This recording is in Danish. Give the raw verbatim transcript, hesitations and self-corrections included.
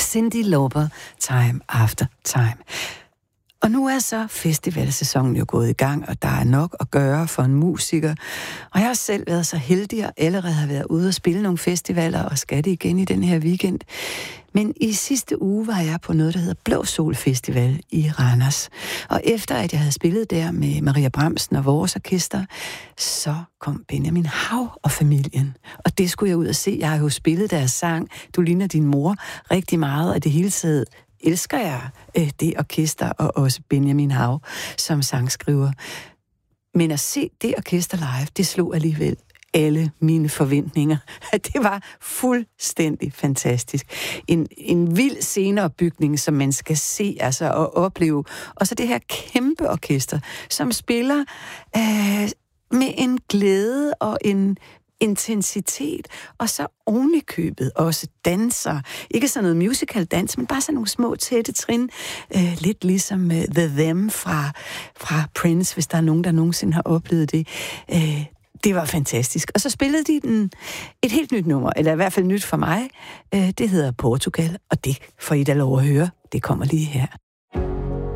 Cyndi Lauper, Time After Time. Og nu er så festivalsæsonen jo gået i gang, og der er nok at gøre for en musiker. Og jeg har selv været så heldig, at allerede har været ude og spille nogle festivaler, og skal det igen i den her weekend. Men i sidste uge var jeg på noget, der hedder Blå Sol Festival i Randers. Og efter at jeg havde spillet der med Maria Bramsen og vores orkester, så kom Benjamin Hav og familien. Og det skulle jeg ud og se. Jeg har jo spillet deres sang, Du ligner din mor, rigtig meget, og det hele taget elsker jeg øh, det orkester, og også Benjamin Hav som sangskriver. Men at se det orkester live, det slog alligevel alle mine forventninger. Det var fuldstændig fantastisk. En, en vild sceneopbygning, som man skal se altså, og opleve. Og så det her kæmpe orkester, som spiller øh, med en glæde og en intensitet, og så oven i købet også danser. Ikke sådan noget musical dans, men bare sådan nogle små tætte trin. Øh, lidt ligesom uh, The Them fra, fra Prince, hvis der er nogen, der nogensinde har oplevet det. Øh, det var fantastisk. Og så spillede de den et helt nyt nummer, eller i hvert fald nyt for mig. Øh, det hedder Portugal, og det får I da lov at høre. Det kommer lige her.